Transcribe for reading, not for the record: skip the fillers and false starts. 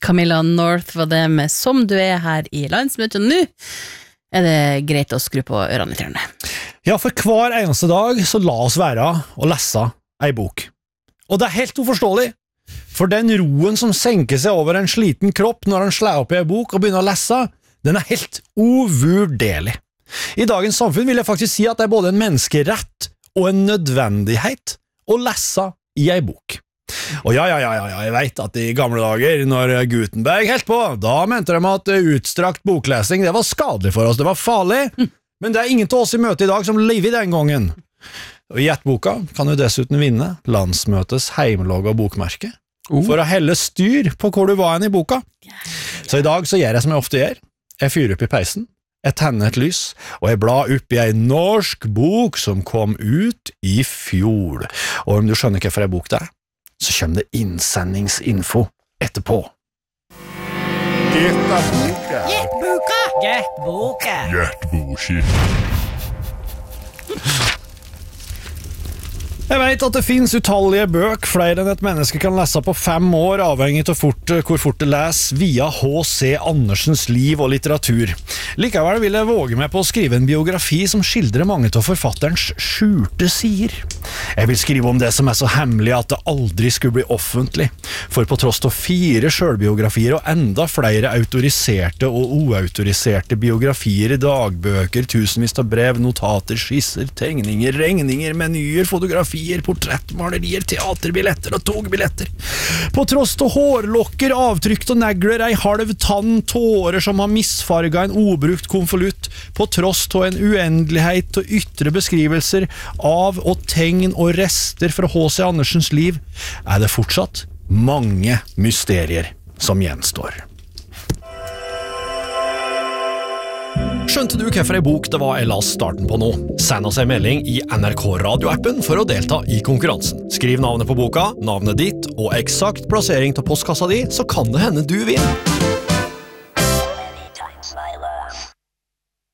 Camilla North var det med Som du er her i landsmøtet. Nå er det greit å skru på ørene litt. Ja, for hver eneste dag så la oss være og lese ei bok. Og det er helt uforståelig, for den roen som senker seg over en sliten kropp når han slår opp i ei bok og begynner å lese, den er helt uvurderlig. I dagens samfunn vil jeg faktisk si at det er både en menneskerett og en nødvendighet å lese i ei bok. Og ja, jeg vet at i gamle dager, når Gutenberg helt på, da mente de at utstrakt boklesing, det var skadelig for oss, det var farlig, men det er ingen til oss i møte i dag som lever den gangen. Og i Gjettboka kan du dessuten vinne landsmøtets heimlogg og bokmerke, for å helle styr på hvor du var hen i boka. Så i dag så gjør jeg som jeg ofte gjør. Jeg fyrer opp i peisen, jeg tenner et lys, og jeg blar opp i ei norsk bok som kom ut i fjor. Og om du skjønner hva for ei bok det er, så kommer det innsendingsinfo etterpå. Gjettboka. Jeg vet at det finnes utallige bøk, flere enn et menneske kan lese på 5 år, avhengig av hvor fort det leser, via H.C. Andersens liv og litteratur. Likevel vil jeg våge meg på å skrive en biografi som skildrer mange av forfatterens skjulte sider. Jeg vil skrive om det som er så hemmelig at det aldri skulle bli offentlig, for på tross av 4 selvbiografier og enda flere autoriserte og uautoriserte biografier, dagbøker, tusenvis av brev, notater, skisser, tegninger, regninger, menyer, fotografier, portrettmalerier, teaterbilletter og togbilletter. På tross av hårlokker, avtrykt og negler, ei halv tann, tårer som har misfarget en obrukt konvolutt, på tross av en uendelighet og ytre beskrivelser av og tegn og rester fra H.C. Andersens liv, er det fortsatt mange mysterier som gjenstår. Skjønte du hva for en bok det var jeg la starten på nå? Send oss en melding i NRK radioappen for å delta i konkurransen. Skriv navnet på boka, navnet ditt og eksakt plassering til postkassa di, så kan det hende du vinner.